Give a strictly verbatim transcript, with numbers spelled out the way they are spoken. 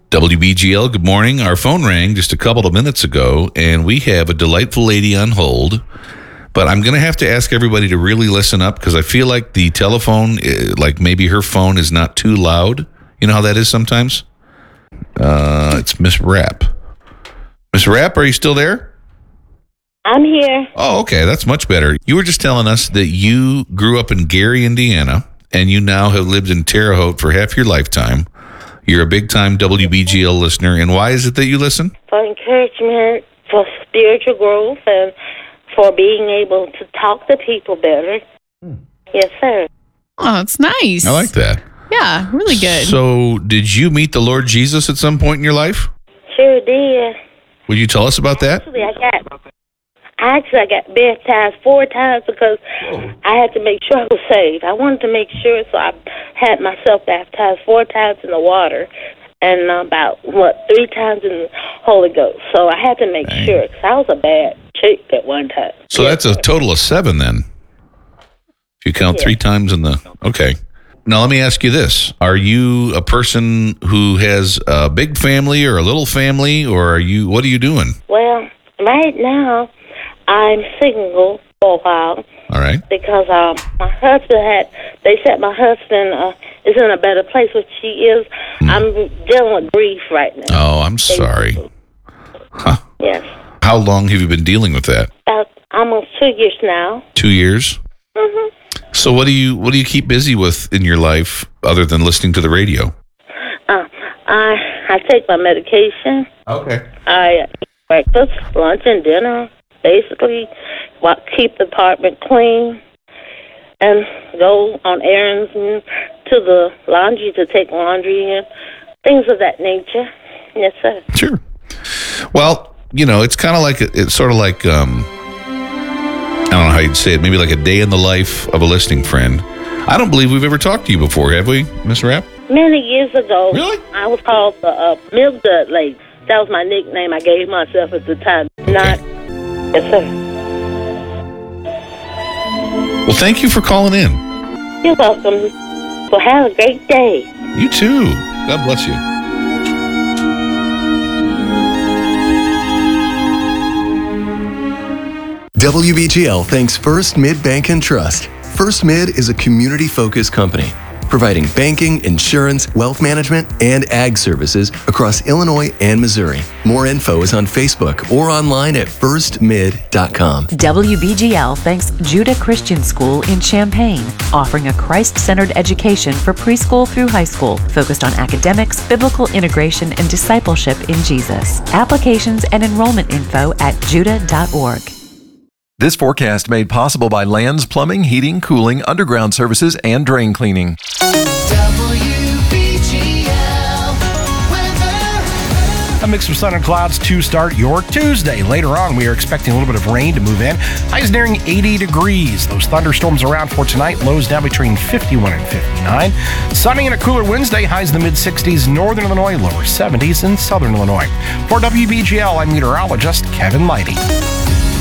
W B G L, good morning. Our phone rang just a couple of minutes ago, and we have a delightful lady on hold. But I'm going to have to ask everybody to really listen up because I feel like the telephone, like maybe her phone is not too loud. You know how that is sometimes? Uh, it's Miss Rapp. Miss Rapp, are you still there? I'm here. Oh, okay. That's much better. You were just telling us that you grew up in Gary, Indiana, and you now have lived in Terre Haute for half your lifetime. You're a big-time W B G L listener, and why is it that you listen? For encouragement, for spiritual growth, and for being able to talk to people better. Hmm. Yes, sir. Oh, that's nice. I like that. Yeah, really good. So, did you meet the Lord Jesus at some point in your life? Sure did. Would you tell us about that? Actually, I got, actually, I got baptized four times because Whoa. I had to make sure I was saved. I wanted to make sure, so I had myself baptized four times in the water and about, what, three times in the Holy Ghost. So I had to make Dang. sure, because I was a bad chick at one time. So yes, that's a total of seven then, if you count yeah. three times in the, okay. Now let me ask you this. Are you a person who has a big family or a little family, or are you, what are you doing? Well, right now, I'm single for a while. All right. Because um, my husband had, they said my husband uh, is in a better place, which he is. Mm. I'm dealing with grief right now. Oh, I'm sorry. Huh. Yes. How long have you been dealing with that? About almost two years now. Two years? Mm-hmm. So what do you what do you keep busy with in your life other than listening to the radio? Uh, I I take my medication. Okay. I eat breakfast, lunch, and dinner. Basically, keep the apartment clean and go on errands and to the laundry to take laundry and things of that nature. Yes, sir. Sure. Well, you know, it's kind of like, it's sort of like, um, I don't know how you'd say it, maybe like a day in the life of a listening friend. I don't believe we've ever talked to you before, have we, Miss Rapp? Many years ago. Really? I was called the uh, Milk Dud Lady. That was my nickname I gave myself at the time. Okay. Not... Yes, sir. Well, thank you for calling in. You're welcome. Well, have a great day. You too. God bless you. W B G L thanks First Mid Bank and Trust. First Mid is a community-focused company providing banking, insurance, wealth management, and ag services across Illinois and Missouri. More info is on Facebook or online at first mid dot com. W B G L thanks Judah Christian School in Champaign, offering a Christ-centered education for preschool through high school, focused on academics, biblical integration, and discipleship in Jesus. Applications and enrollment info at judah dot org. This forecast made possible by Lands Plumbing, Heating, Cooling, Underground Services, and Drain Cleaning. W B G L weather. A mix of sun and clouds to start your Tuesday. Later on, we are expecting a little bit of rain to move in. Highs nearing eighty degrees. Those thunderstorms around for tonight. Lows down between fifty-one and fifty-nine. Sunny and a cooler Wednesday. Highs in the mid-sixties. Northern Illinois, lower seventies in southern Illinois. For W B G L, I'm meteorologist Kevin Leidy.